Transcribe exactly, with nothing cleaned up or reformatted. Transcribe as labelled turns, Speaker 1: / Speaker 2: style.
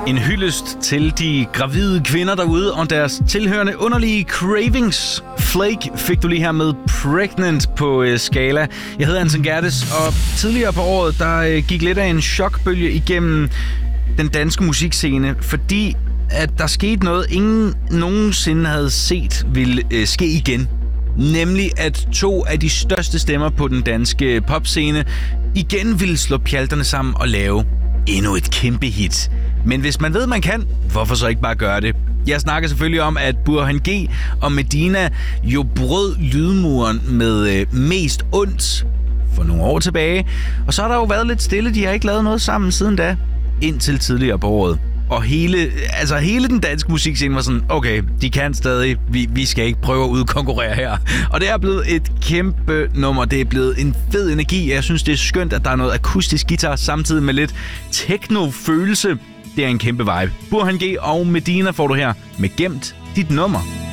Speaker 1: En hyldest til de gravide kvinder derude og deres tilhørende underlige cravings. Flake fik du lige her med Pregnant på øh, Skala. Jeg hedder Anton Gerdes, og tidligere på året, der øh, gik lidt af en chokbølge igennem den danske musikscene, fordi at der skete noget, ingen nogensinde havde set ville øh, ske igen. Nemlig at to af de største stemmer på den danske popscene igen ville slå pjalterne sammen og lave endnu et kæmpe hit. Men hvis man ved, man kan, hvorfor så ikke bare gøre det? Jeg snakker selvfølgelig om, at Burhan G og Medina jo brød lydmuren med øh, Mest Ondt for nogle år tilbage. Og så har der jo været lidt stille. De har ikke lavet noget sammen siden da, indtil tidligere på året. Og hele, altså hele den danske musikscene var sådan, okay, de kan stadig, vi, vi skal ikke prøve at udkonkurrere her. Og det er blevet et kæmpe nummer, det er blevet en fed energi. Jeg synes, det er skønt, at der er noget akustisk guitar samtidig med lidt techno-følelse. Det er en kæmpe vibe. Burhan G og Medina får du her med Gemt dit nummer.